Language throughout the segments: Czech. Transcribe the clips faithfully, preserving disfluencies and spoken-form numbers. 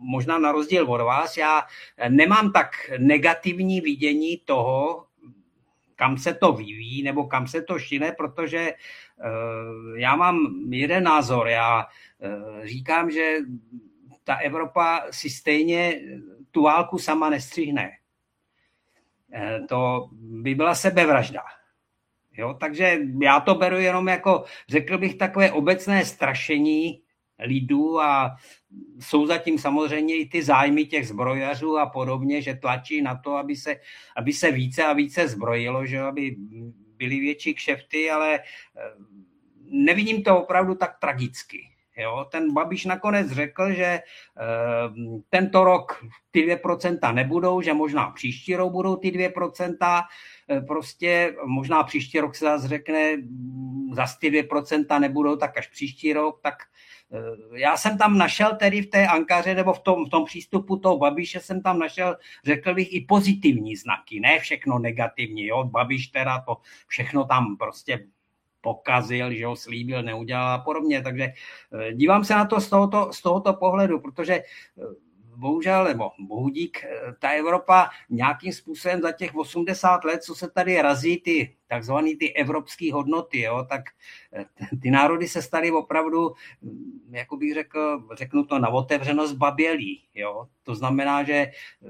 možná na rozdíl od vás, já nemám tak negativní vidění toho, kam se to vyvíjí nebo kam se to šine, protože uh, já mám jeden názor. Já uh, říkám, že ta Evropa si stejně tu válku sama nestřihne. Uh, to by byla sebevražda. Jo, takže já to beru jenom jako, řekl bych, takové obecné strašení lidů a jsou zatím samozřejmě i ty zájmy těch zbrojařů a podobně, že tlačí na to, aby se, aby se více a více zbrojilo, že aby byly větší kšefty, ale nevidím to opravdu tak tragicky. Jo, ten Babiš nakonec řekl, že uh, tento rok ty dvě procenta nebudou, že možná příští rok budou ty dvě procenta, prostě možná příští rok se zase řekne, zase ty dvě procenta nebudou, tak až příští rok, tak uh, já jsem tam našel tedy v té Ankaře, nebo v tom, v tom přístupu toho Babiše jsem tam našel, řekl bych, i pozitivní znaky, ne všechno negativní, jo, Babiš teda to všechno tam prostě pokazil, že ho slíbil, neudělal a podobně. Takže dívám se na to z tohoto, z tohoto pohledu, protože bohužel, nebo bohudík, ta Evropa nějakým způsobem za těch osmdesát let, co se tady razí ty takzvané ty evropské hodnoty, jo, tak ty národy se staly opravdu, jako bych řekl, řeknu to na otevřenost babělí. Jo. To znamená, že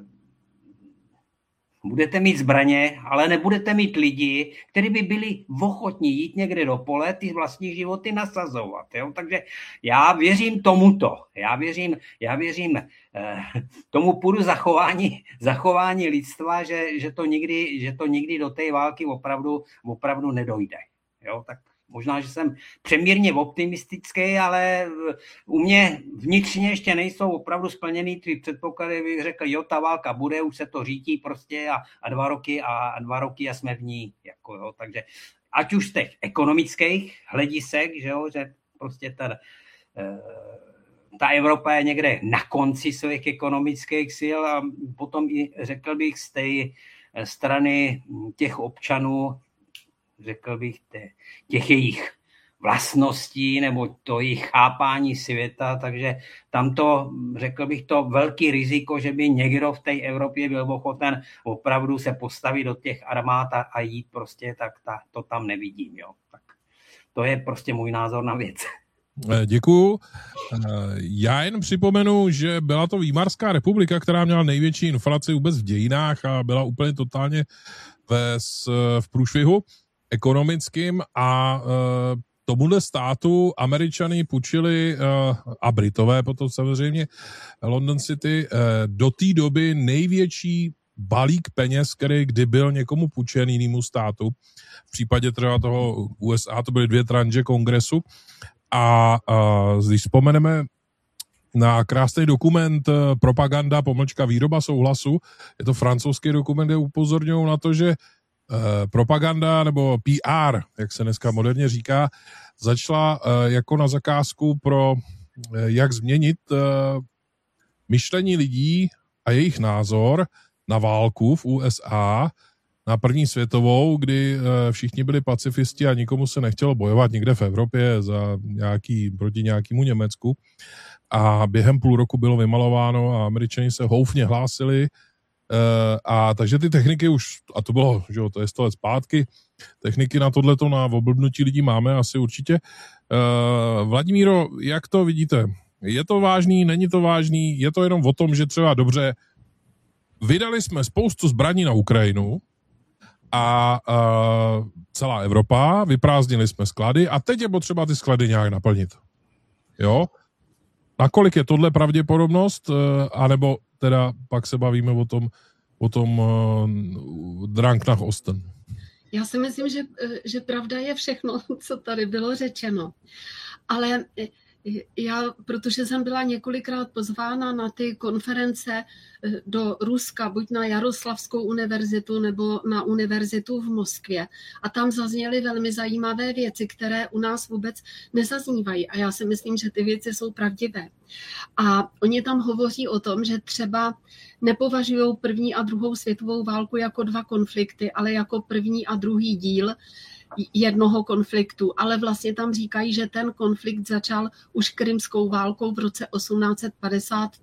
budete mít zbraně, ale nebudete mít lidi, kteří by byli ochotní jít někde do pole, ty vlastní životy nasazovat. Jo? Takže já věřím tomuto. Já věřím, já věřím eh, tomu půdu zachování, zachování lidstva, že, že, to nikdy, že to nikdy do té války opravdu, opravdu nedojde. Jo? Tak možná, že jsem přemírně optimistický, ale u mě vnitřně ještě nejsou opravdu splněný ty předpoklady, bych řekl, jo, ta válka bude, už se to řítí prostě a, a dva roky a, a dva roky a jsme v ní. Jako, jo, takže ať už z těch ekonomických hledisek, že, jo, že prostě ta, ta Evropa je někde na konci svých ekonomických sil a potom i řekl bych z té strany těch občanů, řekl bych, těch jejich vlastností nebo to jejich chápání světa, takže tam to, řekl bych, to velký riziko, že by někdo v té Evropě byl ochoten opravdu se postavit do těch armád a jít prostě, tak ta, to tam nevidím. Jo. Tak to je prostě můj názor na věc. Děkuju. Já jen připomenu, že byla to Výmarská republika, která měla největší inflaci vůbec v dějinách a byla úplně totálně ve, v průšvihu ekonomickým a uh, tomuhle státu Američany půjčili uh, a Britové potom samozřejmě London City uh, do té doby největší balík peněz, který kdy byl někomu půjčen jinému státu. V případě třeba toho U S A to byly dvě tranže kongresu a uh, když vzpomeneme na krásný dokument Propaganda, pomlčka výroba souhlasu, je to francouzský dokument, kde upozorňují na to, že propaganda nebo P R, jak se dneska moderně říká, začala jako na zakázku pro jak změnit myšlení lidí a jejich názor na válku v U S A, na první světovou, kdy všichni byli pacifisti a nikomu se nechtělo bojovat někde v Evropě za nějaký, proti nějakému Německu. A během půl roku bylo vymalováno a Američani se houfně hlásili. Uh, a takže ty techniky už, a to bylo, že jo, to je sto let zpátky, techniky na tohleto, na oblbnutí lidí máme asi určitě. Uh, Vladimíro, jak to vidíte? Je to vážný, není to vážný? Je to jenom o tom, že třeba dobře, vydali jsme spoustu zbraní na Ukrajinu a uh, celá Evropa, vyprázdnili jsme sklady a teď je potřeba ty sklady nějak naplnit. Jo? Nakolik je tohle pravděpodobnost, uh, anebo teda pak se bavíme o tom, o tom uh, Drang nach Osten. Já si myslím, že, že pravda je všechno, co tady bylo řečeno. Ale já, protože jsem byla několikrát pozvána na ty konference do Ruska, buď na Jaroslavskou univerzitu nebo na univerzitu v Moskvě. A tam zazněly velmi zajímavé věci, které u nás vůbec nezaznívají. A já si myslím, že ty věci jsou pravdivé. A oni tam hovoří o tom, že třeba nepovažují první a druhou světovou válku jako dva konflikty, ale jako první a druhý díl jednoho konfliktu, ale vlastně tam říkají, že ten konflikt začal už krymskou válkou v roce osmnáct set padesát